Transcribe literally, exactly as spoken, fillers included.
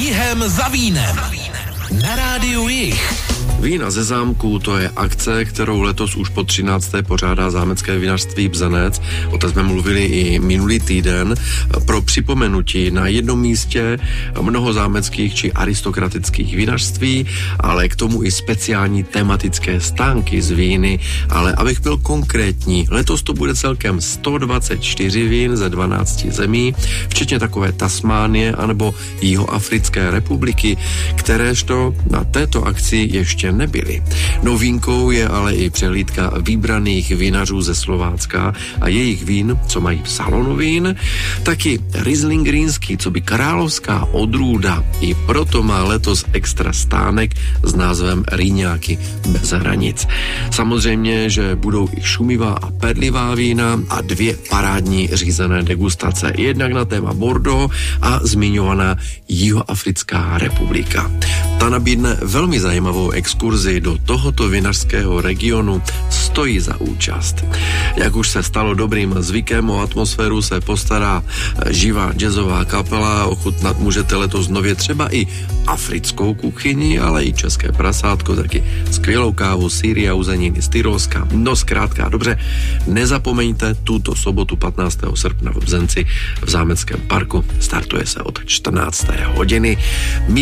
Jihem za vínem. Na rádiu Jih. Vína ze zámku, to je akce, kterou letos už po třinácté pořádá zámecké vinařství Bzenec. O té jsme mluvili i minulý týden. Pro připomenutí na jednom místě mnoho zámeckých či aristokratických vinařství, ale k tomu i speciální tematické stánky z víny. Ale abych byl konkrétní, letos to bude celkem sto dvacet čtyři vín ze dvanácti zemí, včetně takové Tasmánie anebo Jihoafrické republiky, kteréžto na této akci ještě nebyly. Novinkou je ale i přehlídka vybraných vinařů ze Slovácka a jejich vín, co mají v salonu vín, taky Riesling rýnský, co by královská odrůda. I proto má letos extra stánek s názvem Rýňáky bez hranic. Samozřejmě, že budou i šumivá a perlivá vína a dvě parádní řízené degustace. Jednak na téma Bordeaux a zmiňovaná Jihoafrická republika. Ta nabídne velmi zajímavou exkurzi do tohoto vinařského regionu, stojí za účast. Jak už se stalo dobrým zvykem, o atmosféru se postará živá jazzová kapela, ochutnat můžete letos nově třeba i africkou kuchyni, ale i české prasátko, taky skvělou kávu, sýry a uzeniny z Tyrolska. No zkrátka, dobře, nezapomeňte, tuto sobotu patnáctého srpna v Bzenci v zámeckém parku startuje se od čtrnácté hodiny.